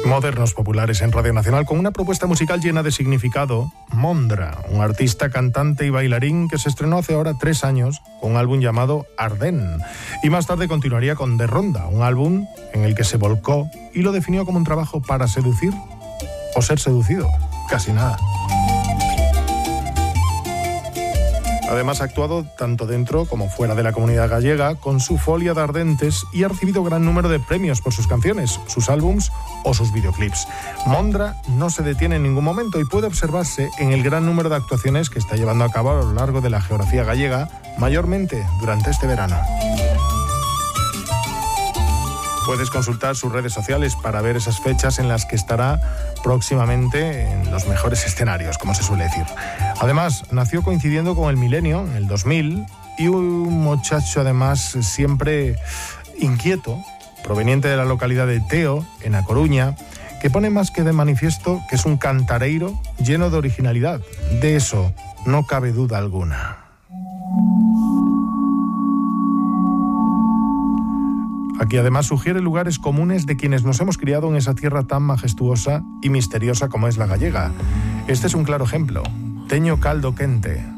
Modernos populares en Radio Nacional con una propuesta musical llena de significado. Mondra, un artista, cantante y bailarín que se estrenó hace ahora 3 años con un álbum llamado Ardén. Y más tarde continuaría con De Ronda, un álbum en el que se volcó y lo definió como un trabajo para seducir o ser seducido. Casi nada. Además ha actuado tanto dentro como fuera de la comunidad gallega con su Folia de Ardentes y ha recibido gran número de premios por sus canciones, sus álbums o sus videoclips. Mondra no se detiene en ningún momento y puede observarse en el gran número de actuaciones que está llevando a cabo a lo largo de la geografía gallega, mayormente durante este verano. Puedes consultar sus redes sociales para ver esas fechas en las que estará próximamente en los mejores escenarios, como se suele decir. Además, nació coincidiendo con el milenio, en el 2000, y un muchacho además siempre inquieto, proveniente de la localidad de Teo, en A Coruña, que pone más que de manifiesto que es un cantareiro lleno de originalidad. De eso no cabe duda alguna. Aquí además sugiere lugares comunes de quienes nos hemos criado en esa tierra tan majestuosa y misteriosa como es la gallega. Este es un claro ejemplo. Teño caldo quente.